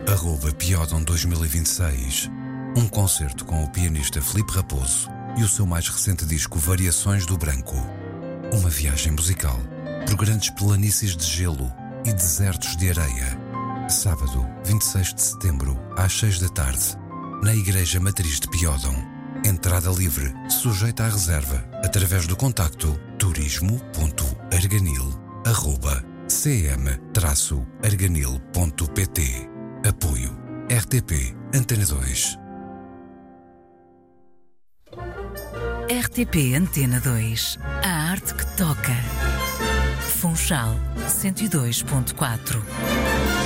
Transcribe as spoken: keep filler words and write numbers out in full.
arroba Piodon dois mil e vinte e seis. Um concerto com o pianista Filipe Raposo e o seu mais recente disco Variações do Branco. Uma viagem musical por grandes planícies de gelo e desertos de areia. Sábado, vinte e seis de setembro, às seis da tarde, na Igreja Matriz de Piodon. Entrada livre, sujeita à reserva, através do contacto turismo ponto arganil arroba c m traço arganil ponto p t. Apoio R T P Antena dois. R T P Antena dois. A arte que toca. Funchal cento e dois ponto quatro.